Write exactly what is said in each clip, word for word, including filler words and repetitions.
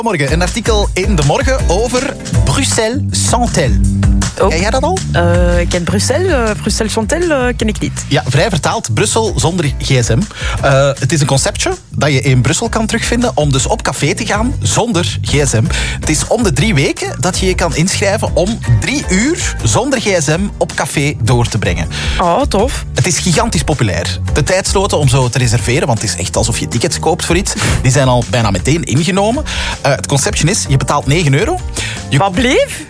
Morgen, een artikel in De Morgen over Bruxelles sans tel. Oh. Ken jij dat al? Uh, ik ken Bruxelles. Uh, Bruxelles sans tel uh, ken ik niet. Ja, vrij vertaald Brussel zonder gsm. Uh, het is een conceptje dat je in Brussel kan terugvinden om dus op café te gaan zonder gsm. Het is om de drie weken dat je je kan inschrijven om drie uur zonder gsm op café door te brengen. Oh, tof. Het is gigantisch populair. De tijdsloten om zo te reserveren, want het is echt alsof je tickets koopt voor iets, die zijn al bijna meteen ingenomen. Uh, het conceptje is, je betaalt negen euro. Je... Wat bleef?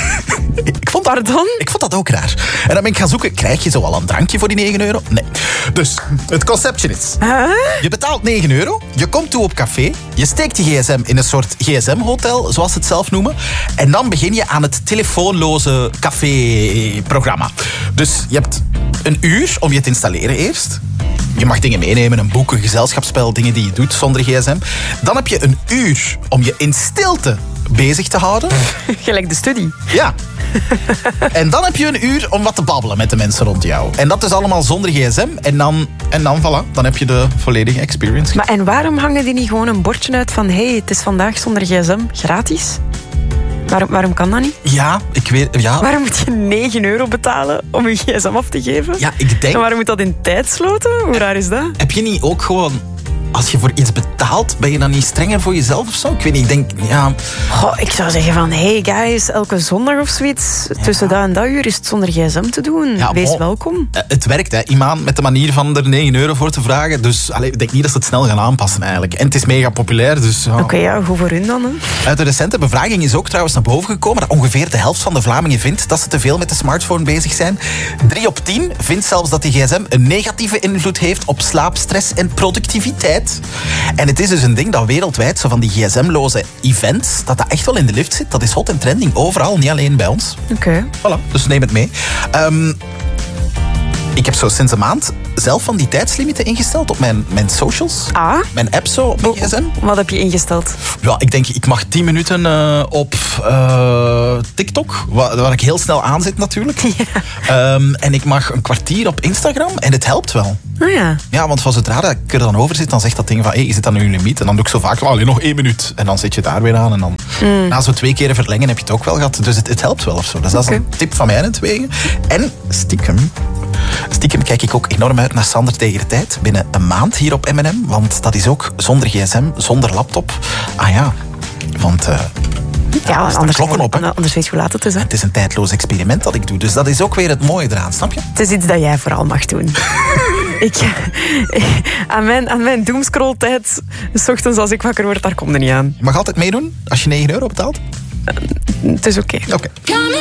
ik, vond, Pardon? ik vond dat ook raar. En dan ben ik gaan zoeken, krijg je zo al een drankje voor die negen euro? Nee. Dus, het conceptje is, huh? je betaalt negen euro, je komt toe op café, je steekt je gsm in een soort gsm-hotel, zoals ze het zelf noemen, en dan begin je aan het telefoonloze café-programma. Dus je hebt een uur om je te installeren eerst. Je mag dingen meenemen, een boek, een gezelschapsspel, dingen die je doet zonder gsm. Dan heb je een uur om je in stilte bezig te houden. Gelijk de studie. Ja. En dan heb je een uur om wat te babbelen met de mensen rond jou. En dat is allemaal zonder gsm. En dan, en dan voilà, dan heb je de volledige experience. Maar en waarom hangen die niet gewoon een bordje uit van hey, het is vandaag zonder gsm, gratis? Waarom, waarom kan dat niet? Ja, ik weet... Ja. Waarom moet je negen euro betalen om je gsm af te geven? Ja, ik denk... En waarom moet dat in tijdsloten? Hoe raar is dat? Heb je niet ook gewoon... Als je voor iets betaalt, ben je dan niet strenger voor jezelf of zo? Ik weet niet, ik denk... Ja... Goh, ik zou zeggen van... Hey guys, elke zondag of zoiets... Ja. Tussen dat en dat uur is het zonder gsm te doen. Ja, Wees bon, welkom. Het werkt, hè. Iemand met de manier van er negen euro voor te vragen. Dus allee, ik denk niet dat ze het snel gaan aanpassen eigenlijk. En het is mega populair, dus... Ja. Oké, okay, ja, goed voor hun dan. Hè. Uit de recente bevraging is ook trouwens naar boven gekomen dat ongeveer de helft van de Vlamingen vindt dat ze te veel met de smartphone bezig zijn. Drie op tien vindt zelfs dat die gsm een negatieve invloed heeft op slaap, stress en productiviteit. En het is dus een ding dat wereldwijd, zo van die gsm-loze events, dat dat echt wel in de lift zit. Dat is hot en trending overal, niet alleen bij ons. Oké. Okay. Voilà, dus neem het mee. Um, ik heb zo sinds een maand zelf van die tijdslimieten ingesteld op mijn, mijn socials. Ah? Mijn app zo op mijn gsm. Wat heb je ingesteld? Ja, ik denk, ik mag tien minuten uh, op uh, TikTok, waar, waar ik heel snel aan zit natuurlijk. Ja. Um, en ik mag een kwartier op Instagram en het helpt wel. Oh ja. Ja, want van zodra ik er dan over zit, dan zegt dat ding van, hé, hey, je zit aan je limiet. En dan doe ik zo vaak, oh, alleen nog één minuut. En dan zit je daar weer aan. En dan mm. na zo twee keren verlengen heb je het ook wel gehad. Dus het, het helpt wel of zo. Dus dat okay. is een tip van mij in het wegen. En stiekem... Stiekem kijk ik ook enorm uit naar Sander tegen de tijd. Binnen een maand hier op M en M. Want dat is ook zonder gsm, zonder laptop. Ah ja, want... Uh, ja, ja anders, klokken op, anders weet je hoe laat het is. Hè? Het is een tijdloos experiment dat ik doe. Dus dat is ook weer het mooie eraan, snap je? Het is iets dat jij vooral mag doen. ik, aan mijn, aan mijn doomscroll-tijd, 's ochtends als ik wakker word, daar komt er niet aan. Je mag altijd meedoen als je negen euro betaalt. Uh, het is oké. Okay. Oké. Okay.